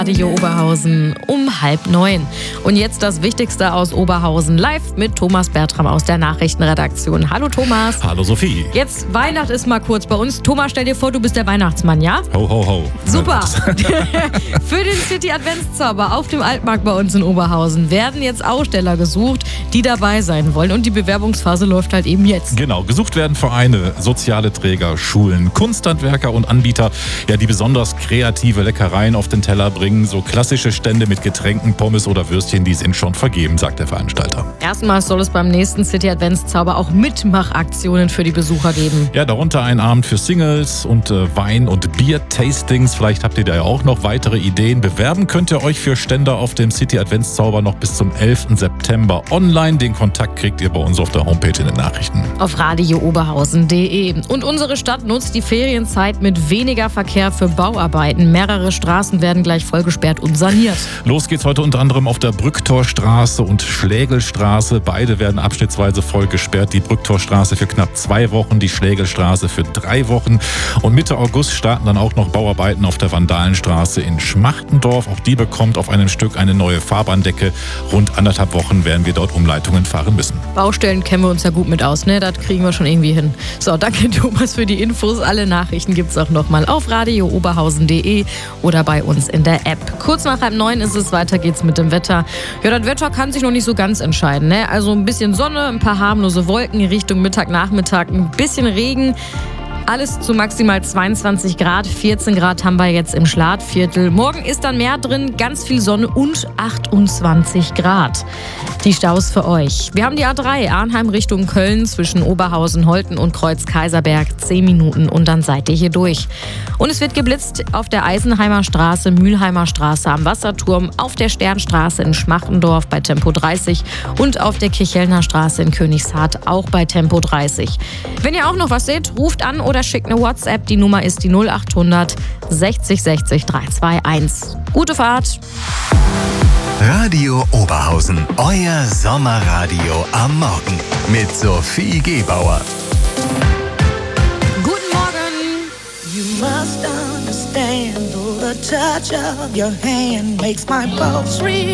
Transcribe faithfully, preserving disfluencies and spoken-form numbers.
Radio Oberhausen um halb neun. Und jetzt das Wichtigste aus Oberhausen live mit Thomas Bertram aus der Nachrichtenredaktion. Hallo Thomas. Hallo Sophie. Jetzt Weihnacht ist mal kurz bei uns. Thomas, stell dir vor, du bist der Weihnachtsmann, ja? Ho, ho, ho. Super. Für den City Adventszauber auf dem Altmarkt bei uns in Oberhausen werden jetzt Aussteller gesucht, die dabei sein wollen. Und die Bewerbungsphase läuft halt eben jetzt. Genau, gesucht werden Vereine, soziale Träger, Schulen, Kunsthandwerker und Anbieter, ja, die besonders kreative Leckereien auf den Teller bringen. So klassische Stände mit Getränken, Pommes oder Würstchen, die sind schon vergeben, sagt der Veranstalter. Erstmals soll es beim nächsten City Adventszauber auch Mitmachaktionen für die Besucher geben. Ja, darunter ein Abend für Singles und äh, Wein- und Bier-Tastings. Vielleicht habt ihr da ja auch noch weitere Ideen. Bewerben könnt ihr euch für Stände auf dem City Adventszauber noch bis zum elften September online. Den Kontakt kriegt ihr bei uns auf der Homepage in den Nachrichten. Auf radio oberhausen punkt de. Und unsere Stadt nutzt die Ferienzeit mit weniger Verkehr für Bauarbeiten. Mehrere Straßen werden gleich vollgesperrt und saniert. Los geht's heute unter anderem auf der Brücktorstraße und Schlägelstraße. Beide werden abschnittsweise voll gesperrt. Die Brücktorstraße für knapp zwei Wochen, die Schlägelstraße für drei Wochen. Und Mitte August starten dann auch noch Bauarbeiten auf der Vandalenstraße in Schmachtendorf. Auch die bekommt auf einem Stück eine neue Fahrbahndecke. Rund anderthalb Wochen werden wir dort Umleitungen fahren müssen. Baustellen kennen wir uns ja gut mit aus, ne? Das kriegen wir schon irgendwie hin. So, danke Thomas für die Infos. Alle Nachrichten gibt's auch nochmal auf radio oberhausen punkt de oder bei uns in der App. Kurz nach halb neun ist es, weiter geht's mit dem Wetter. Ja, das Wetter kann sich noch nicht so ganz entscheiden, ne? Also ein bisschen Sonne, ein paar harmlose Wolken Richtung Mittag, Nachmittag, ein bisschen Regen. Alles zu maximal zweiundzwanzig Grad, vierzehn Grad haben wir jetzt im Schladviertel. Morgen ist dann mehr drin, ganz viel Sonne und achtundzwanzig Grad. Die Staus für euch. Wir haben die A drei, Arnheim Richtung Köln, zwischen Oberhausen, Holten und Kreuz-Kaiserberg, zehn Minuten und dann seid ihr hier durch. Und es wird geblitzt auf der Eisenheimer Straße, Mülheimer Straße am Wasserturm, auf der Sternstraße in Schmachtendorf bei Tempo dreißig und auf der Kirchhellner Straße in Königshardt auch bei Tempo dreißig. Wenn ihr auch noch was seht, ruft an oder schickt eine WhatsApp. Die Nummer ist die null acht hundert sechzig sechzig dreihunderteinundzwanzig. Gute Fahrt! Radio Oberhausen, euer Sommerradio am Morgen mit Sophie Gebauer. Guten Morgen! You must understand, though the touch of your hand makes my pulse real.